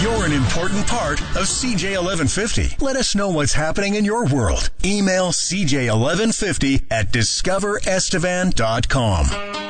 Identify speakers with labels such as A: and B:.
A: You're an important part of CJ 1150. Let us know what's happening in your world. Email CJ1150 at discoverestevan.com.